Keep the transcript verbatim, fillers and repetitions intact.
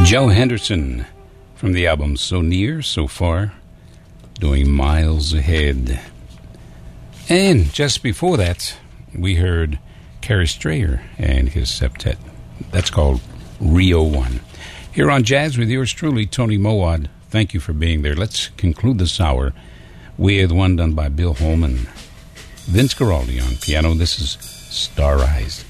Joe Henderson from the album So Near, So Far, doing Miles Ahead. And just before that, we heard Kerry Strayer and his septet. That's called Rio One. Here on Jazz with yours truly, Tony Mowad. Thank you for being there. Let's conclude this hour with one done by Bill Holman. Vince Guaraldi on piano. This is Star Eyes.